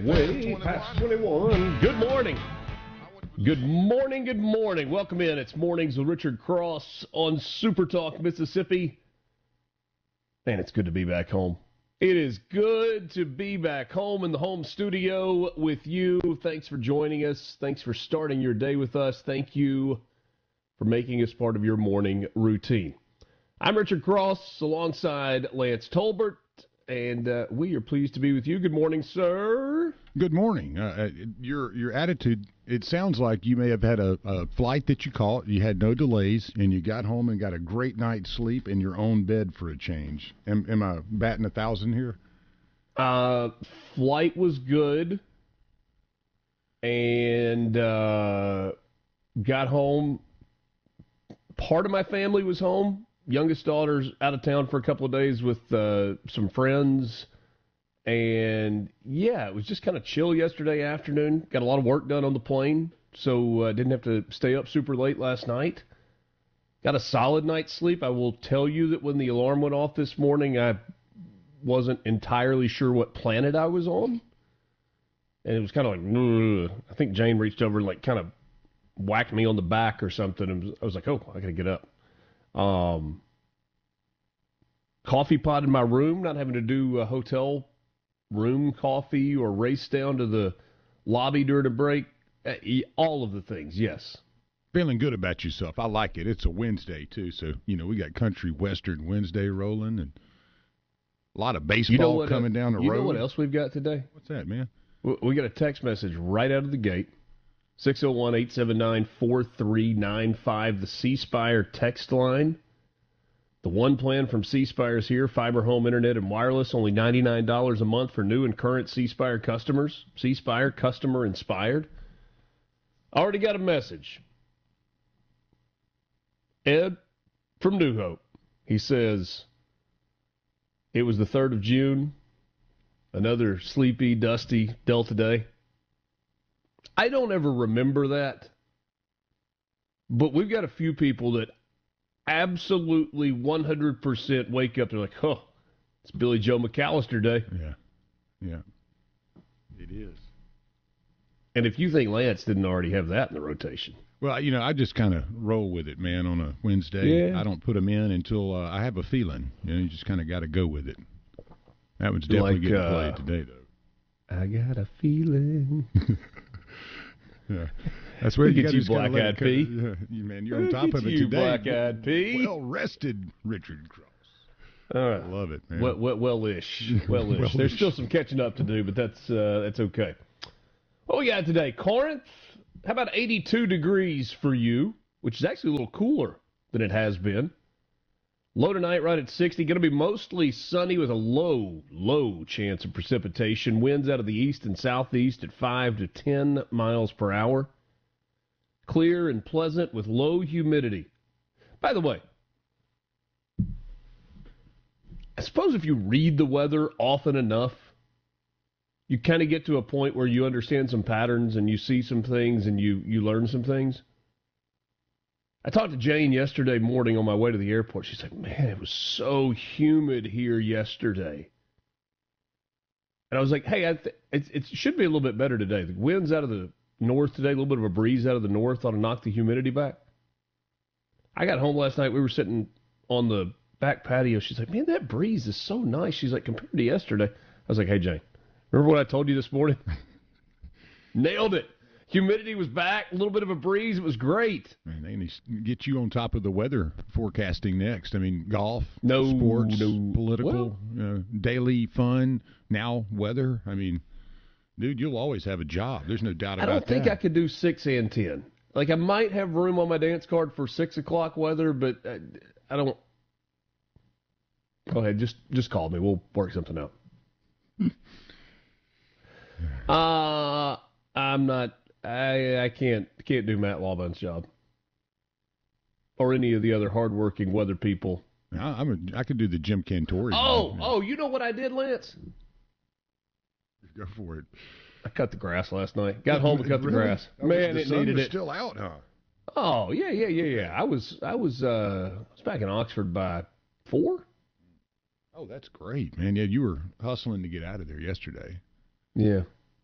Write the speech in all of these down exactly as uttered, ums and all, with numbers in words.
Way past twenty-one. Good morning. Good morning, good morning. Welcome in. It's Mornings with Richard Cross on Super Talk, Mississippi. Man, it's good to be back home. It is good to be back home in the home studio with you. Thanks for joining us. Thanks for starting your day with us. Thank you for making us part of your morning routine. I'm Richard Cross alongside Lance Tolbert, and uh, we are pleased to be with you. Good morning, sir. Good morning. Uh, your your attitude, it sounds like you may have had a, a flight that you caught, you had no delays, and you got home and got a great night's sleep in your own bed for a change. Am, am I batting a thousand here? Uh, flight was good, and uh, got home. Part of my family was home. Youngest daughter's out of town for a couple of days with uh, some friends. And, yeah, it was just kind of chill yesterday afternoon. Got a lot of work done on the plane, so uh, didn't have to stay up super late last night. Got a solid night's sleep. I will tell you that when the alarm went off this morning, I wasn't entirely sure what planet I was on. And it was kind of like, ugh. I think Jane reached over and, like, kind of whacked me on the back or something. And I was like, oh, I got to get up. Um, coffee pot in my room, not having to do a hotel room coffee or race down to the lobby during a break. All of the things, yes. Feeling good about yourself. I like it. It's a Wednesday, too. So, you know, we got Country Western Wednesday rolling and a lot of baseball you know what, coming uh, down the you road. You know what else we've got today? What's that, man? We, we got a text message right out of the gate. six oh one, eight seven nine, four three nine five, the C Spire text line. The one plan from C Spire is here, fiber home internet and wireless, only ninety-nine dollars a month for new and current C Spire customers. C Spire, customer inspired. Already got a message. Ed from New Hope. He says, it was the third of June, another sleepy, dusty Delta day. I don't ever remember that, but we've got a few people that absolutely one hundred percent wake up and they're like, oh, it's Billy Joe McAllister day. Yeah, yeah, it is. And if you think Lance didn't already have that in the rotation. Well, you know, I just kind of roll with it, man, on a Wednesday. Yeah. I don't put them in until uh, I have a feeling. You know, you just kind of got to go with it. That one's definitely like, getting uh, played today, though. I got a feeling. Yeah, that's where Look you at got you, to Black-Eyed P. Yeah, you man, you're on Look top at of it you, today. Black-Eyed P. Well rested, Richard Cross. All right. I love it, man. Well, well, well-ish. Well-ish. Well-ish. There's still some catching up to do, but that's uh, that's okay. What we got today? Corinth, how about eighty-two degrees for you, which is actually a little cooler than it has been. Low tonight right at sixty. Going to be mostly sunny with a low, low chance of precipitation. Winds out of the east and southeast at five to ten miles per hour. Clear and pleasant with low humidity. By the way, I suppose if you read the weather often enough, you kind of get to a point where you understand some patterns and you see some things and you, you learn some things. I talked to Jane yesterday morning on my way to the airport. She's like, man, it was so humid here yesterday. And I was like, hey, I th- it, it should be a little bit better today. The wind's out of the north today, a little bit of a breeze out of the north ought to knock the humidity back. I got home last night. We were sitting on the back patio. She's like, man, that breeze is so nice. She's like, compared to yesterday. I was like, hey, Jane, remember what I told you this morning? Nailed it. Humidity was back, a little bit of a breeze. It was great. Man, they need to get you on top of the weather forecasting next. I mean, golf, no, sports, no. political, Well, uh, daily fun, now weather. I mean, dude, you'll always have a job. There's no doubt about that. I don't think that. I could do six and ten. Like, I might have room on my dance card for six o'clock weather, but I, I don't. Go ahead, just just call me. We'll work something out. uh, I'm not. I I can't can't do Matt Laubun's job or any of the other hardworking weather people. I, I'm a, I could do the Jim Cantori. Oh, man. oh, you know what I did, Lance? Go for it. I cut the grass last night. Got home and cut the Really? grass. I wish Man, the it sun needed was it. still out, huh? Oh yeah, yeah, yeah, yeah. I was I was uh I was back in Oxford by four. Oh, that's great, man. Yeah, you were hustling to get out of there yesterday. Yeah.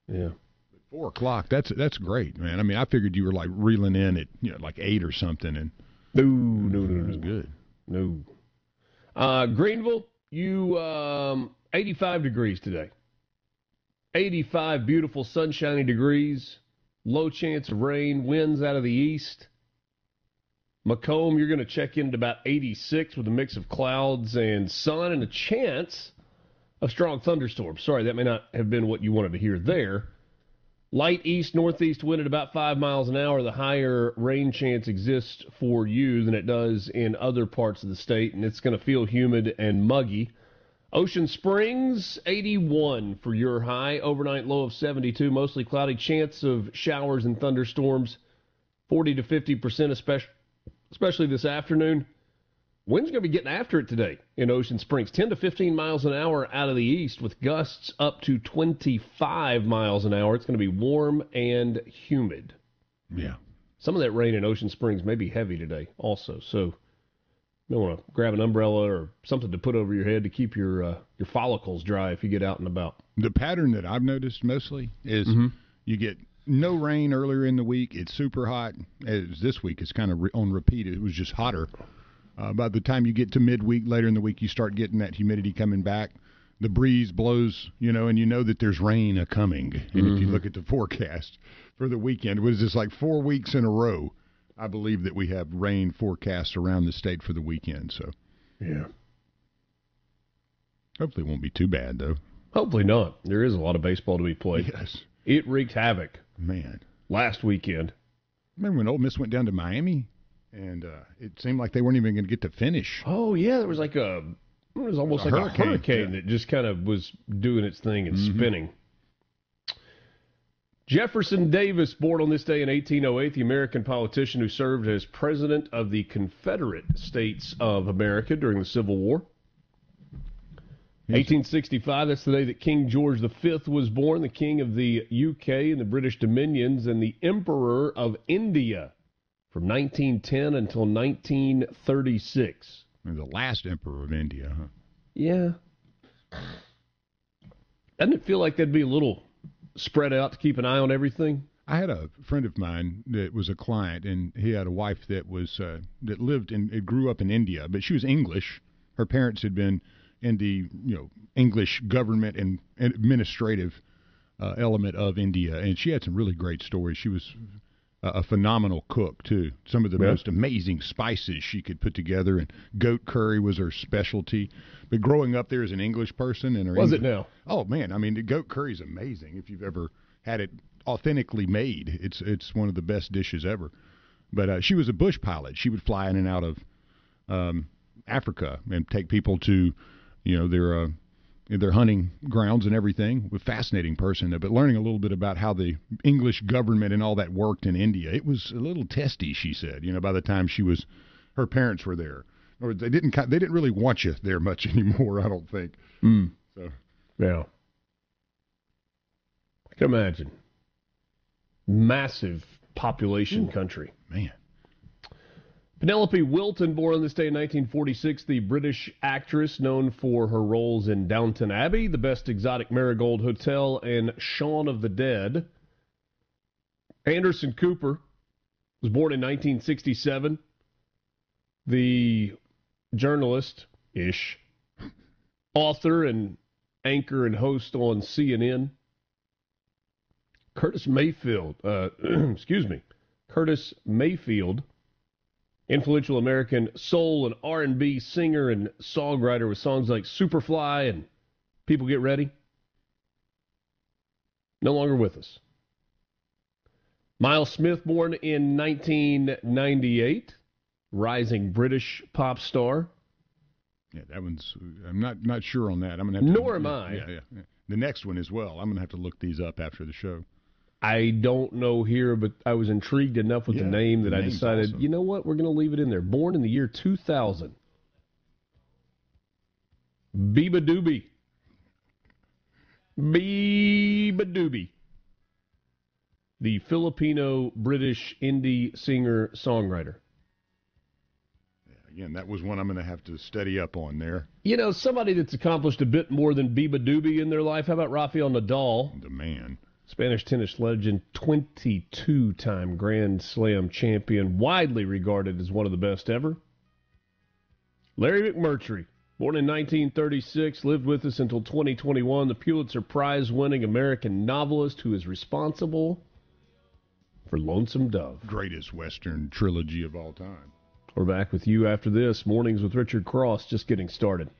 Yeah. Four o'clock. That's that's great, man. I mean, I figured you were like reeling in at you know like eight or something, and no, no, no, it was no. good. No. Uh, Greenville, you um, eighty-five degrees today. eighty-five beautiful sunshiny degrees. Low chance of rain. Winds out of the east. Macomb, you're going to check in at about eighty-six with a mix of clouds and sun and a chance of strong thunderstorms. Sorry, that may not have been what you wanted to hear there. Light east, northeast wind at about five miles an hour. The higher rain chance exists for you than it does in other parts of the state, and it's going to feel humid and muggy. Ocean Springs, eighty-one for your high. Overnight low of seventy-two. Mostly cloudy. Chance of showers and thunderstorms, forty to fifty percent, especially, especially this afternoon. Wind's going to be getting after it today in Ocean Springs. ten to fifteen miles an hour out of the east with gusts up to twenty-five miles an hour. It's going to be warm and humid. Yeah. Some of that rain in Ocean Springs may be heavy today also. So you may want to grab an umbrella or something to put over your head to keep your uh, your follicles dry if you get out and about. The pattern that I've noticed mostly is mm-hmm. you get no rain earlier in the week. It's super hot. As this week, it's kind of re- on repeat. It was just hotter. Uh, by the time you get to midweek, later in the week, you start getting that humidity coming back. The breeze blows, you know, and you know that there's rain a-coming. And mm-hmm. if you look at the forecast for the weekend, it was just like four weeks in a row, I believe, that we have rain forecasts around the state for the weekend. So, yeah. Hopefully it won't be too bad, though. Hopefully not. There is a lot of baseball to be played. Yes. It wreaked havoc. Man. Last weekend. Remember when Ole Miss went down to Miami? And uh, it seemed like they weren't even going to get to finish. Oh, yeah. There was like a, it was almost a like hurricane, a hurricane yeah. that just kind of was doing its thing and mm-hmm. spinning. Jefferson Davis, born on this day in eighteen oh eight, the American politician who served as president of the Confederate States of America during the Civil War. eighteen sixty-five, that's the day that King George the Fifth was born, the king of the U K and the British Dominions, and the Emperor of India. From nineteen ten until nineteen thirty-six. The last emperor of India, huh? Yeah. Doesn't it feel like that'd be a little spread out to keep an eye on everything? I had a friend of mine that was a client, and he had a wife that was uh, that lived and grew up in India, but she was English. Her parents had been in the you know English government and administrative uh, element of India, and she had some really great stories. She was a phenomenal cook, too. Some of the yeah. most amazing spices she could put together, and goat curry was her specialty. But growing up there as an English person... and her Was English, it now? Oh, man. I mean, the goat curry is amazing. If you've ever had it authentically made, it's it's one of the best dishes ever. But uh, she was a bush pilot. She would fly in and out of um, Africa and take people to, you know, their... Uh, their hunting grounds and everything. A fascinating person, but learning a little bit about how the English government and all that worked in India. It was a little testy, she said, you know, by the time she was, her parents were there. Or they didn't, they didn't really want you there much anymore, I don't think. Mm. So, yeah. I can imagine. Massive population Ooh. country. Man. Penelope Wilton, born on this day in nineteen forty-six, the British actress known for her roles in Downton Abbey, The Best Exotic Marigold Hotel, and Shaun of the Dead. Anderson Cooper was born in nineteen sixty-seven. The journalist-ish, author and anchor and host on C N N. Curtis Mayfield, uh, excuse me, Curtis Mayfield, influential American soul and R and B singer and songwriter with songs like Superfly and People Get Ready. No longer with us. Miles Smith, born in nineteen ninety-eight, rising British pop star. Yeah, that one's, I'm not not sure on that. I'm gonna have to, Nor am yeah, I. Yeah, yeah, yeah. The next one as well. I'm going to have to look these up after the show. I don't know here, but I was intrigued enough with yeah, the name that the I decided, awesome. You know what, we're going to leave it in there. Born in the year two thousand. Biba Doobie. Biba Doobie. The Filipino-British indie singer-songwriter. Yeah, again, that was one I'm going to have to study up on there. You know, somebody that's accomplished a bit more than Biba Doobie in their life. How about Rafael Nadal? The man. Spanish tennis legend, twenty-two-time Grand Slam champion, widely regarded as one of the best ever. Larry McMurtry, born in nineteen thirty-six, lived with us until twenty twenty-one, the Pulitzer Prize-winning American novelist who is responsible for Lonesome Dove. Greatest Western trilogy of all time. We're back with you after this. Mornings with Richard Cross, just getting started.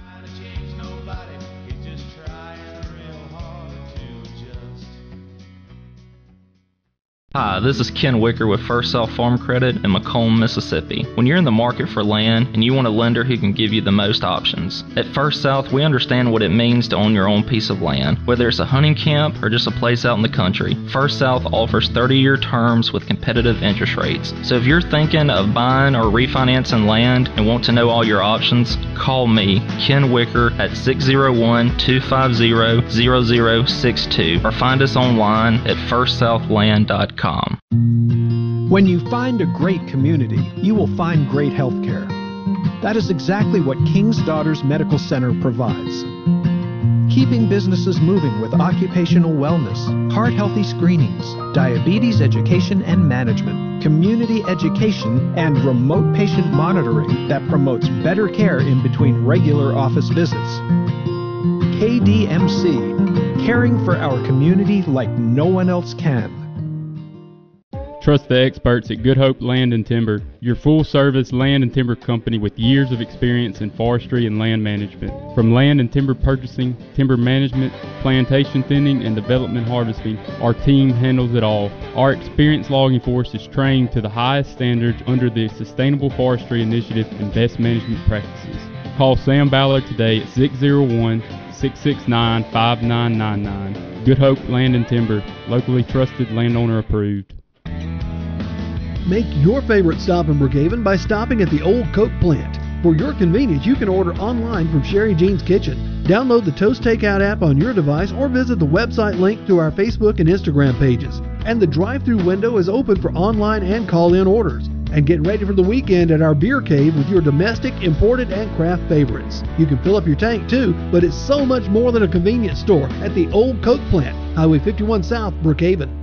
Hi, this is Ken Wicker with First South Farm Credit in Macomb, Mississippi. When you're in the market for land and you want a lender who can give you the most options, at First South we understand what it means to own your own piece of land. Whether it's a hunting camp or just a place out in the country, First South offers thirty-year terms with competitive interest rates. So if you're thinking of buying or refinancing land and want to know all your options, call me, Ken Wicker, at six oh one, two five zero, zero zero six two or find us online at first south land dot com. When you find a great community, you will find great health care. That is exactly what King's Daughters Medical Center provides. Keeping businesses moving with occupational wellness, heart-healthy screenings, diabetes education and management, community education, and remote patient monitoring that promotes better care in between regular office visits. K D M C, caring for our community like no one else can. Trust the experts at Good Hope Land and Timber, your full-service land and timber company with years of experience in forestry and land management. From land and timber purchasing, timber management, plantation thinning, and development harvesting, our team handles it all. Our experienced logging force is trained to the highest standards under the Sustainable Forestry Initiative and best management practices. Call Sam Ballard today at six oh one, six six nine, five nine nine nine. Good Hope Land and Timber, locally trusted, landowner approved. Make your favorite stop in Brookhaven by stopping at the Old Coke Plant. For your convenience, you can order online from Sherry Jean's Kitchen. Download the Toast Takeout app on your device or visit the website link to our Facebook and Instagram pages. And the drive-thru window is open for online and call-in orders. And get ready for the weekend at our beer cave with your domestic, imported, and craft favorites. You can fill up your tank too, but it's so much more than a convenience store at the Old Coke Plant, Highway fifty-one South, Brookhaven.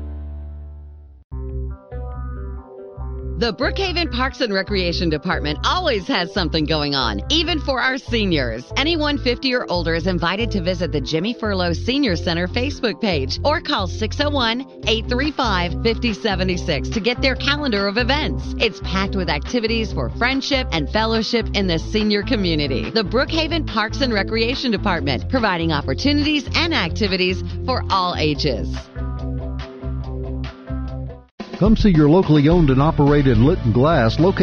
The Brookhaven Parks and Recreation Department always has something going on, even for our seniors. Anyone fifty or older is invited to visit the Jimmy Furlow Senior Center Facebook page or call six oh one, eight three five, five oh seven six to get their calendar of events. It's packed with activities for friendship and fellowship in the senior community. The Brookhaven Parks and Recreation Department, providing opportunities and activities for all ages. Come see your locally owned and operated Litton Glass located